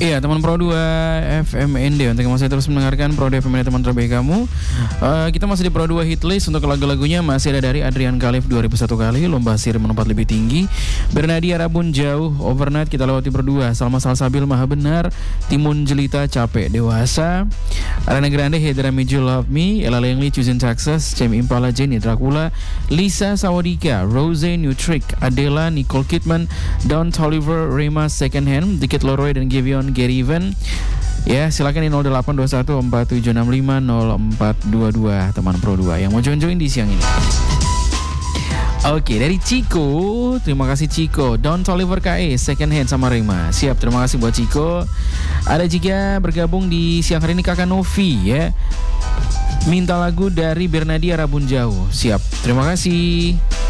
Iya, teman Pro 2 FMND untuk yang masih terus mendengarkan Pro 2 FMND, teman terbaik kamu. Kita masih di Pro 2 hit list. Untuk lagu-lagunya masih ada dari Adrian Khalif 2001 kali, Lomba Sihir Menumpat Lebih Tinggi, Bernadia Rabun Jauh, Overnight kita lewati berdua, Salma Salsabil Maha Benar, Timun Jelita Capek Dewasa, Ariana Grande Hey There Made You Love Me, Ella Langley Choosing Success, Cem Impala Jenny Dracula, Lisa Sawadika, Rose New Trick, Adela Nicole Kidman, Don Toliver Rema Second Hand, Dikit Loroy dan Giveon Gary Even. Ya, silakan di 082147650422 teman Pro 2 yang mau join di siang ini. Oke, dari Ciko, terima kasih Ciko. Don Toliver KE Second Hand sama Rema. Siap, terima kasih buat Ciko. Ada juga bergabung di siang hari ini Kakak Novi ya. Minta lagu dari Bernadia Rabun Jauh. Siap, terima kasih.